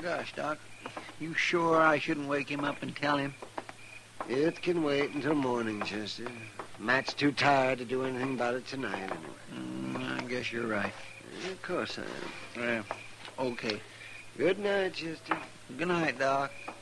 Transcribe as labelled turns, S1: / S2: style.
S1: Gosh, Doc, you sure I shouldn't wake him up and tell him?
S2: It can wait until morning, Chester. Matt's too tired to do anything about it tonight, anyway.
S1: I guess you're right.
S2: Of course I am.
S1: Okay.
S2: Good night, Chester.
S1: Good night, Doc.